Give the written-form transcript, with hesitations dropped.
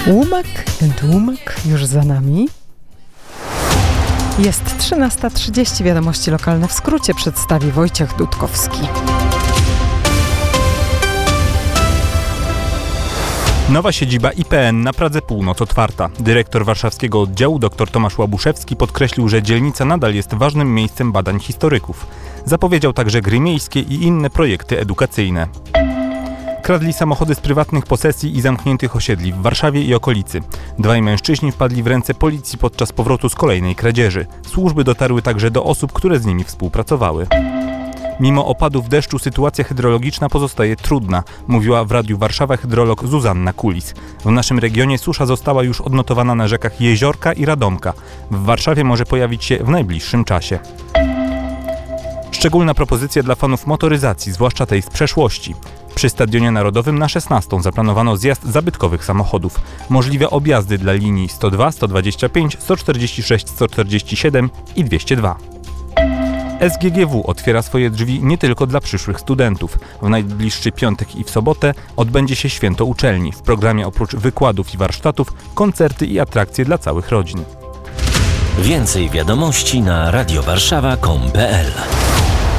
Łumek już za nami. Jest 13:30, wiadomości lokalne w skrócie przedstawi Wojciech Dudkowski. Nowa siedziba IPN na Pradze Północ otwarta. Dyrektor warszawskiego oddziału dr Tomasz Łabuszewski podkreślił, że dzielnica nadal jest ważnym miejscem badań historyków. Zapowiedział także gry miejskie i inne projekty edukacyjne. Kradli samochody z prywatnych posesji i zamkniętych osiedli w Warszawie i okolicy. Dwaj mężczyźni wpadli w ręce policji podczas powrotu z kolejnej kradzieży. Służby dotarły także do osób, które z nimi współpracowały. Mimo opadów deszczu sytuacja hydrologiczna pozostaje trudna, mówiła w Radiu Warszawa hydrolog Zuzanna Kulis. W naszym regionie susza została już odnotowana na rzekach Jeziorka i Radomka. W Warszawie może pojawić się w najbliższym czasie. Szczególna propozycja dla fanów motoryzacji, zwłaszcza tej z przeszłości. Przy Stadionie Narodowym na 16 zaplanowano zjazd zabytkowych samochodów. Możliwe objazdy dla linii 102, 125, 146, 147 i 202. SGGW otwiera swoje drzwi nie tylko dla przyszłych studentów. W najbliższy piątek i w sobotę odbędzie się święto uczelni. W programie oprócz wykładów i warsztatów, koncerty i atrakcje dla całych rodzin. Więcej wiadomości na radiowarszawa.com.pl